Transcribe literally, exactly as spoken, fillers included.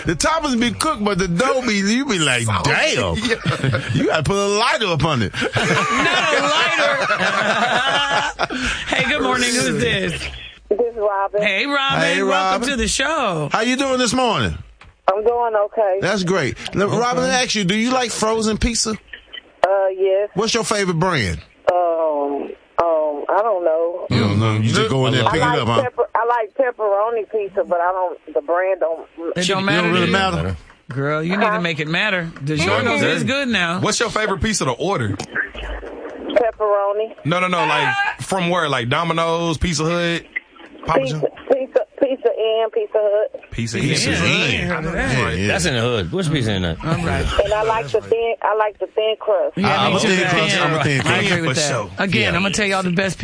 The toppings be cooked, but the dough be, you be like, damn. You got to put a lighter up on it. Not a lighter. Hey, good morning. Who's this? This is Robin. Hey, Robin. Hey, Welcome Robin. to the show. How you doing this morning? I'm doing okay. That's great. Now, Robin, let me ask you, do you like frozen pizza? Uh, yes. What's your favorite brand? Um, um, I don't know. You don't know. You just go in there and I pick like it up, huh? pepper. I like pepperoni pizza, but I don't. The brand don't. It You don't matter. don't really to you. matter. Girl, you need to make it matter. DiGiorno's is good now. What's your favorite pizza to order? Pepperoni. No, no, no. Like from where? Like Domino's, Pizza Hut, Papa Pizza, John, pizza, pizza, and Pizza Hut. Pizza. Pizza Pizza. Inn. Inn. Yeah, yeah. That's in the hood. What's pizza in that? All right. And I like the thin. I like the thin crust. Yeah, I'm me a too. thin crust. I'm a thin I crust. agree with For that. sure. Again, Yeah. I'm going to tell y'all the best